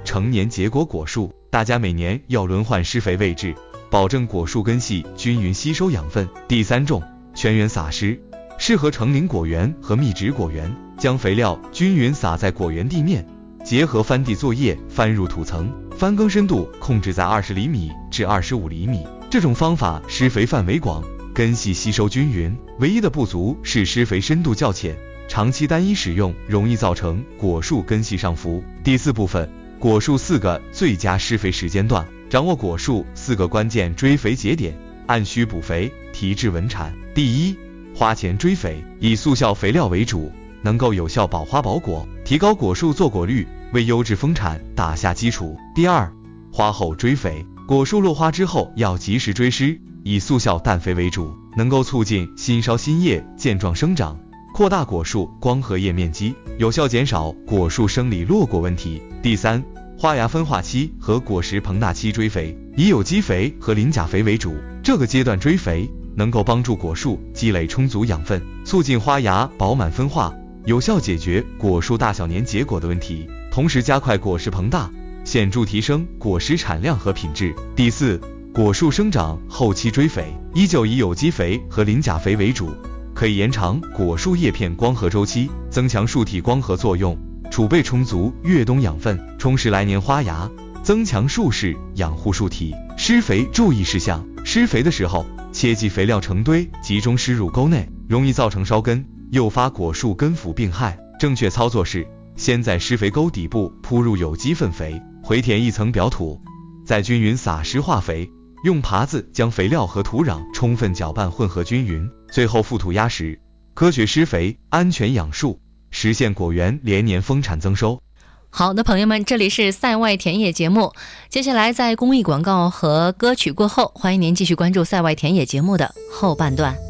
成年结果果树，大家每年要轮换施肥位置，保证果树根系均匀吸收养分。第三种，全园撒施，适合成龄果园和密植果园，将肥料均匀撒在果园地面，结合翻地作业翻入土层，翻耕深度控制在20厘米至25厘米。这种方法施肥范围广，根系吸收均匀，唯一的不足是施肥深度较浅，长期单一使用容易造成果树根系上浮。第四部分，果树4个最佳施肥时间段，掌握果树4个关键追肥节点，按需补肥，提质稳产。第一，花前追肥，以速效肥料为主，能够有效保花保果，提高果树坐果率，为优质丰产打下基础。第二，花后追肥，果树落花之后要及时追施，以速效氮肥为主，能够促进新梢新叶健壮生长，扩大果树光合叶面积，有效减少果树生理落果问题。第三，花芽分化期和果实膨大期追肥，以有机肥和磷钾肥为主，这个阶段追肥能够帮助果树积累充足养分，促进花芽饱满分化，有效解决果树大小年结果的问题，同时加快果实膨大，显著提升果实产量和品质。第四，果树生长后期追肥，依旧以有机肥和磷钾肥为主，可以延长果树叶片光合周期，增强树体光合作用，储备充足越冬养分，充实来年花芽，增强树势，养护树体。施肥注意事项，施肥的时候切忌肥料成堆集中施入沟内，容易造成烧根，诱发果树根腐病害。正确操作是，先在施肥沟底部铺入有机粪肥，回填1层表土，再均匀撒施化肥，用耙子将肥料和土壤充分搅拌混合均匀，最后覆土压实。科学施肥，安全养树，实现果园连年丰产增收。 好的，朋友们，这里是赛外田野节目，接下来在公益广告和歌曲过后，欢迎您继续关注赛外田野节目的后半段。